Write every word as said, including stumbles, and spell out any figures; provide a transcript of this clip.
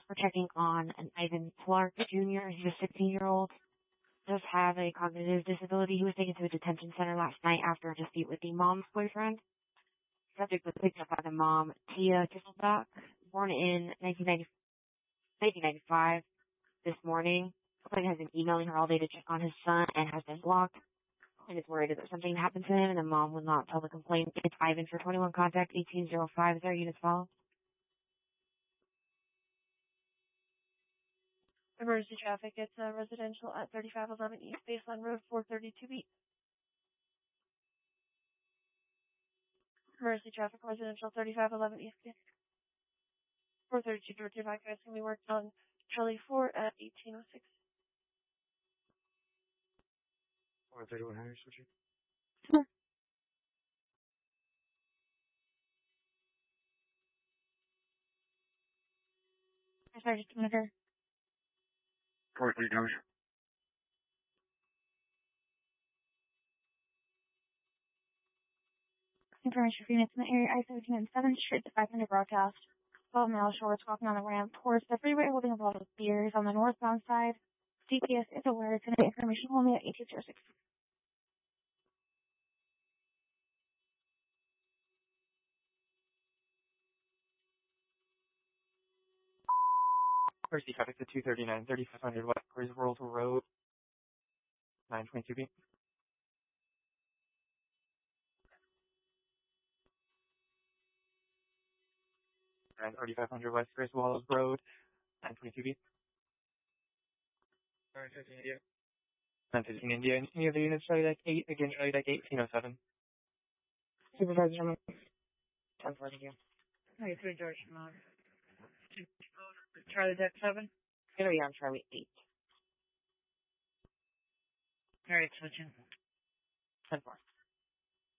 We're checking on an Ivan Clark Junior He's a sixteen-year-old. Does have a cognitive disability. He was taken to a detention center last night after a dispute with the mom's boyfriend. Subject was picked up by the mom, Tia Kisselbach, born in nineteen ninety-five. This morning. Clint has been emailing her all day to check on his son and has been blocked. And is worried that something happened to him, and the mom will not tell the complaint. It's Ivan for twenty-one contact eighteen oh five. Is there units follow? Emergency traffic. It's uh, residential at thirty-five eleven East Baseline Road, four thirty-two B. Emergency traffic, residential, thirty-five eleven East four thirty-two Georgia bypass can be worked on Charlie four at eighteen oh six. four thirty-one Harry, switching. Sure. Sorry, just a minute here. four three Georgia. Information for units in the area, I seventeen and seven, straight to five hundred broadcast. twelve mile shorts walking on the ramp towards the freeway holding a bottle of beers on the northbound side. C P S is aware. Tonight information only at eighteen oh six. Emergency traffic to two thirty-nine, thirty-five hundred West Griswold Road, nine twenty-two B. And thirty-five hundred West Griswold Road, nine twenty-two B. nine fifteen India. nine fifteen India. And any other units, Charlie Deck eight, again, Charlie Deck eighteen oh seven. Supervisor, I'm ten forty you. ninety-three George Mount. Charlie Deck seven. Gonna be on Charlie eight. Alright, switching. ten four.